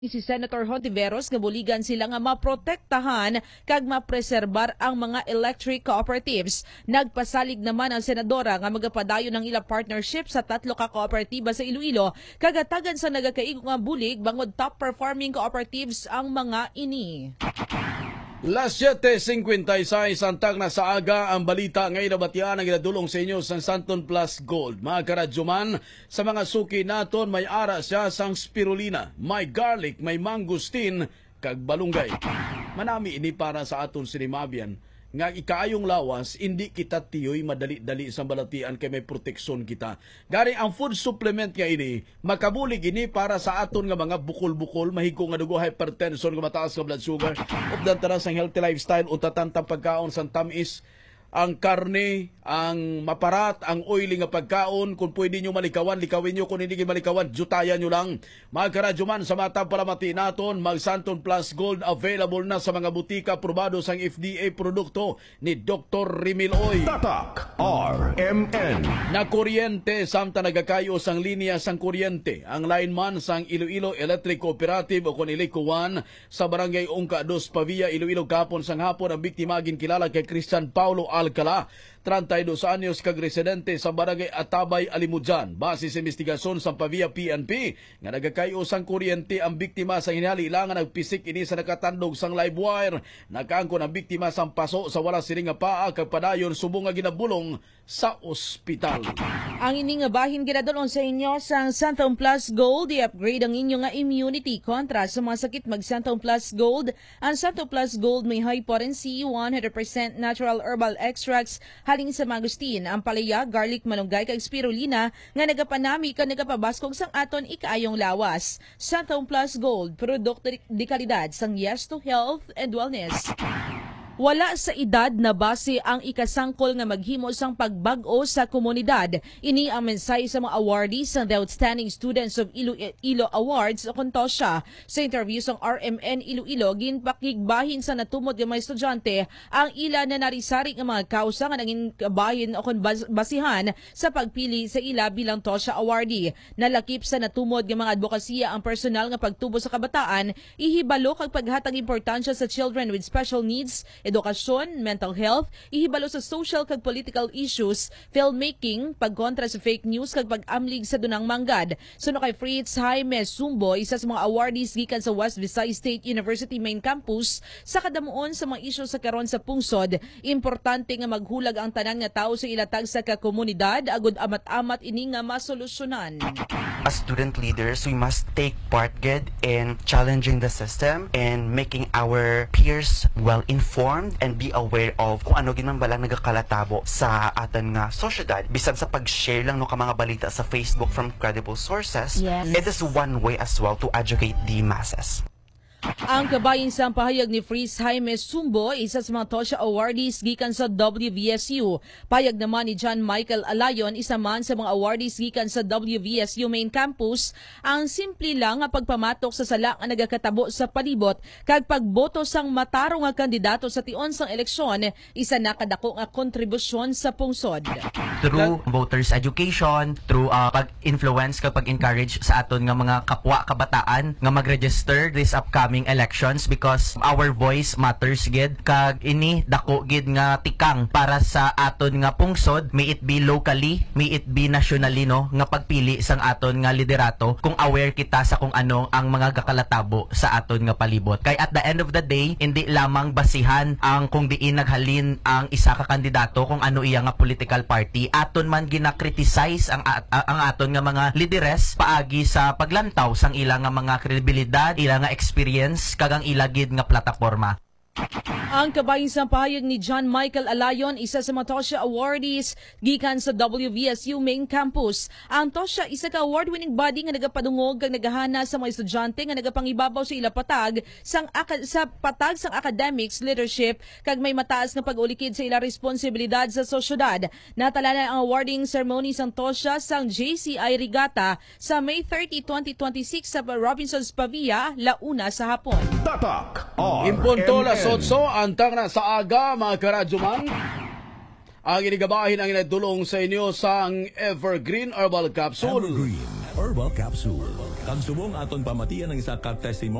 Si Senator Hontiveros nga buligan sila nga maprotektahan kag mapreserbar ang mga electric cooperatives. Nagpasalig naman ang senadora nga magapadayon ng ila partnership sa 3 ka kooperatiba sa Iloilo kagatagan sa nagakaigo nga bulig bangod top performing cooperatives ang mga ini. Las 7:56 antang na sa aga ang balita ngayon na batian ang inadulong sa inyo sang Santon Plus Gold. Mga karadyoman, sa mga suki naton may ara siya sang spirulina, may garlic, may mangustin, kag balunggay. Manami ini para sa aton sinimabian nga ikaayong lawas, hindi kita tiyoy madali-dali sa balatian kay may proteksyon kita. Gari ang food supplement nga ini, makabulig ini para sa aton nga mga bukol-bukol, mahigko nga dugo, hypertension, nga mataas nga blood sugar, updan tanas ang healthy lifestyle, utatantang pagkaon sa tamis, ang karne, ang maparat, ang oily nga pagkaon. Kung pwede nyo malikawan, likawin nyo. Kung hindi malikawan, jutayan nyo lang. Mga karadyoman, sa matang palamati naton, mag Santon Plus Gold available na sa mga butika probado sang FDA produkto ni Dr. Rimil Oy. Tatak RMN. Na kuryente, samta nagakayo sang linya sang kuryente. Ang lineman sang Iloilo Electric Cooperative o kung ilikuan sa barangay Ungka 2 Pavia, Iloilo kapon sang hapon ang biktima ginkilala kay Christian Paulo Alcala, 32 anyos kag residente sa barangay Atabay, Alimujan. Base sa investigasyon sa Pavia PNP nga nagakayo sang kuryente ang biktima sa hinali ilangan nagpisik ini sa nakatandog sang live wire. Nakaangkon ang biktima sang paso sa wala siling nga paa kag padayon subong nga ginabulong sa ospital. Ang ini nga bahin ginadulong sa inyo sang Santon Plus Gold, i-upgrade ang inyo nga immunity kontra sa mga sakit. Mag Santon Plus Gold. Ang Santon Plus Gold may high potency 100% natural herbal extracts haling sa mangustin, ang palaya, garlic, malunggay kag spirulina nga nagapanami ka nagapabaskog sang aton ikaayong lawas. Santon Plus Gold, produkto di kalidad sang Yes to Health and Wellness. Wala sa edad na base ang ikasangkol nga maghimo sang pagbag-o sa komunidad. Ini ang mensahe sa mga awardees ng The Outstanding Students of Iloilo Awards o Kontosya. Sa interview sang RMN Iloilo, ginpakigbahin sa natumod ng mga estudyante ang ila na narisari ng mga kausa nga naging bahin o basihan sa pagpili sa ila bilang Tosya Awardee. Nalakip sa natumod ng mga advokasya ang personal nga pagtubo sa kabataan, ihibalo kag paghatag importansya sa children with special needs, edukasyon, mental health, ihibalo sa social kag political issues, filmmaking, pagkontra sa fake news kag pag-amlig sa dunang manggad. Suno kay Fritz Jaime Sumbo, isa sa mga awardees gikan sa West Visayas State University Main Campus, sa kadamuon sa mga isyu sa karon sa pungsod. Importante nga maghulag ang tanan nga tawo sa ilatag sa kakomunidad agud amat-amat ini nga masolusyonan. As student leaders, we must take part good in challenging the system and making our peers well-informed and be aware of kung ano ginman balang nagakalatabo sa aton nga sosyedad. Bisan sa pag-share lang no ka mga balita sa Facebook from credible sources, yes, it is one way as well to educate the masses. Ang kabayin sa pahayag ni Fritz Jaime Sumbo, isa sa mga Tosya awardees gikan sa WVSU. Payag naman ni John Michael Alayon, isa man sa mga awardees gikan sa WVSU Main Campus, ang simple lang nga pagpamatok sa sala nga nagakatabo sa palibot kag pagboto sang matarong nga kandidato sa tion sang eleksyon, isa na kadako nga kontribusyon sa pungsod. Through voters education, through pag-influence kag pag-encourage sa aton nga mga kapwa kabataan nga mag-register this upcoming elections because our voice matters gid kag ini dako gid nga tikang para sa aton nga pungsod, may it be locally, may it be nationally no, nga pagpili sang aton nga liderato kung aware kita sa kung ano ang mga gakalatabo sa aton nga palibot. Kay at the end of the day, hindi lamang basihan ang kung diin naghalin ang isa ka kandidato kung ano iya nga political party, aton man gina-criticize ang aton nga mga lideres paagi sa paglantaw sang ilang nga mga kredibilidad, ilang nga experience kagang ilagid nga plataporma. Ang kabayin sa pahayag ni John Michael Alayon, isa sa mga Tosya awardees gikan sa WVSU Main Campus. Ang Tosya isa ka award-winning body nga nagapadungog kag nagahana sa mga estudyante nga nagapangibabaw sa ila patag sa patag sang academics, leadership kag may mataas nga pag-ulikid sa ila responsibilidad sa sosyedad. Natalanan ang awarding ceremony sang Tosya sang JCI Regatta sa May 30, 2026 sa Robinsons Pavia, Launa sa hapon. Tatak Impunto RMN. Sotso, antang na sa aga, mga karadyoman. Ang inigabahin ang inadulong sa inyo sa Evergreen Herbal Capsule. Evergreen Herbal Capsule. Kag subong aton pamatian ang isa ka testimony